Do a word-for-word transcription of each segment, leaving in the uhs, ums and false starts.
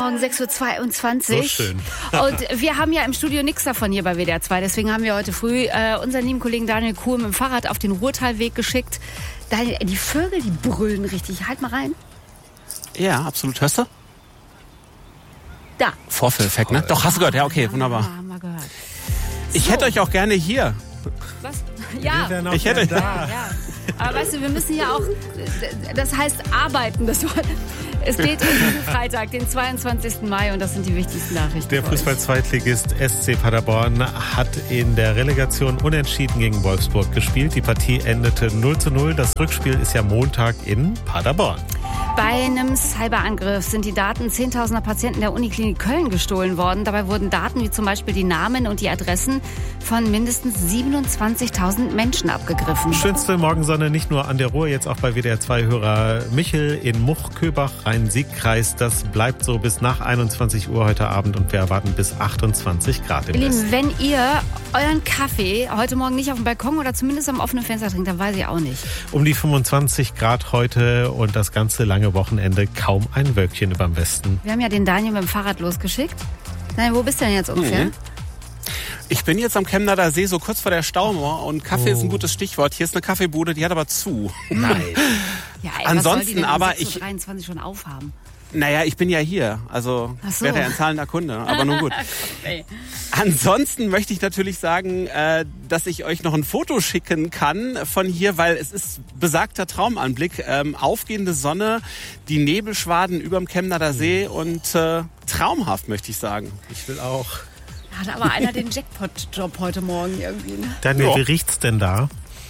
Morgen, sechs Uhr zweiundzwanzig. So schön. Und wir haben ja im Studio nichts davon hier bei W D R zwei. Deswegen haben wir heute früh äh, unseren lieben Kollegen Daniel Kuhl mit dem Fahrrad auf den Ruhrtalweg geschickt. Daniel, die Vögel, die brüllen richtig. Halt mal rein. Ja, absolut. Hörst du? Da. Vorführeffekt, ne? Doch, hast du gehört. Ja, okay, wunderbar. Ja, haben wir gehört. Ich So. hätte euch auch gerne hier. Was? Ja. Wir Ich hätte- da. Ja, ja. Aber weißt du, wir müssen ja auch, das heißt arbeiten. Das, es geht um diesen Freitag, den zweiundzwanzigsten Mai, und das sind die wichtigsten Nachrichten. Der für euch. Fußball-Zweitligist S C Paderborn hat in der Relegation unentschieden gegen Wolfsburg gespielt. Die Partie endete null zu null. Das Rückspiel ist ja Montag in Paderborn. Bei einem Cyberangriff sind die Daten zehntausender Patienten der Uniklinik Köln gestohlen worden. Dabei wurden Daten wie zum Beispiel die Namen und die Adressen von mindestens siebenundzwanzigtausend Menschen abgegriffen. Schönste Morgensonne nicht nur an der Ruhr, jetzt auch bei W D R zwei-Hörer Michel in Much-Köbach, Rhein-Sieg-Kreis. Das bleibt so bis nach einundzwanzig Uhr heute Abend und wir erwarten bis achtundzwanzig Grad im Ihr Westen. Lieben, wenn ihr euren Kaffee heute Morgen nicht auf dem Balkon oder zumindest am offenen Fenster trinkt, dann weiß ich auch nicht. Um die fünfundzwanzig Grad heute und das ganze lange Wochenende, kaum ein Wölkchen überm Westen. Wir haben ja den Daniel mit dem Fahrrad losgeschickt. Daniel, wo bist du denn jetzt ungefähr? Mhm. Ich bin jetzt am Chemnader See, so kurz vor der Staumauer, und Kaffee Oh. ist ein gutes Stichwort. Hier ist eine Kaffeebude, die hat aber zu. Nein. Ja, ey, Ansonsten was soll die denn um aber sechs Uhr ich- dreiundzwanzig schon aufhaben. Naja, ich bin ja hier, also Ach so. wäre ja ein zahlender Kunde, aber nun gut. Okay. Ansonsten möchte ich natürlich sagen, äh, dass ich euch noch ein Foto schicken kann von hier, weil es ist besagter Traumanblick. Ähm, aufgehende Sonne, die Nebelschwaden überm Chemnader See und äh, traumhaft, möchte ich sagen. Ich will auch. Hat aber einer den Jackpot-Job heute Morgen irgendwie, ne? Daniel, Ja. wie riecht's denn da?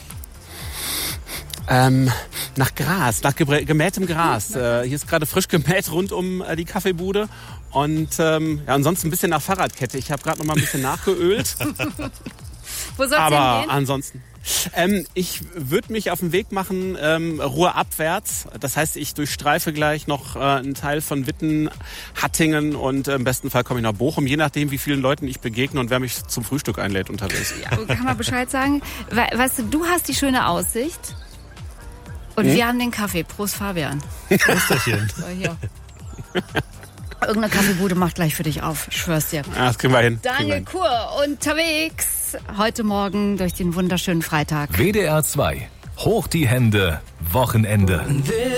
Ähm, nach Gras, nach gebrä- gemähtem Gras. Äh, hier ist gerade frisch gemäht rund um äh, die Kaffeebude. Und ähm, ja, ansonsten ein bisschen nach Fahrradkette. Ich habe gerade noch mal ein bisschen nachgeölt. Wo soll's Aber hingehen? ansonsten. Ähm, ich würde mich auf den Weg machen, ähm, ruhrabwärts. Das heißt, ich durchstreife gleich noch äh, einen Teil von Witten, Hattingen und äh, im besten Fall komme ich nach Bochum, je nachdem, wie vielen Leuten ich begegne und wer mich zum Frühstück einlädt unterwegs. Ja, kann man Bescheid sagen? We weißt du, du hast die schöne Aussicht und wir haben den Kaffee. Prost, Fabian. Österchen. So, hier. Irgendeine Kaffeebude macht gleich für dich auf. Ich schwör's dir. Ja, das kriegen wir hin. Kriegen wir Daniel hin. Kur unterwegs heute Morgen durch den wunderschönen Freitag. W D R zwei. Hoch die Hände. Wochenende.